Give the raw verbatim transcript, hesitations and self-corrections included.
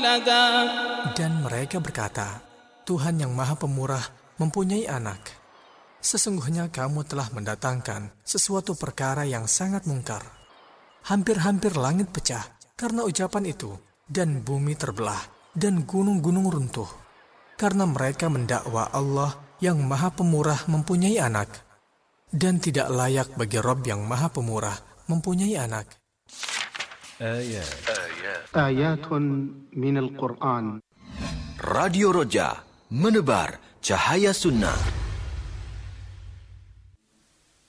ولدا. Dan mereka berkata, Tuhan yang Maha Pemurah mempunyai anak. Sesungguhnya kamu telah mendatangkan sesuatu perkara yang sangat mungkar. Hampir-hampir langit pecah karena ucapan itu, dan bumi terbelah, dan gunung-gunung runtuh. Karena mereka mendakwa Allah yang Maha Pemurah mempunyai anak. Dan tidak layak bagi Rabb yang Maha Pemurah mempunyai anak. Ayat. آيات من القرآن. Radio Roja, menebar cahaya sunnah.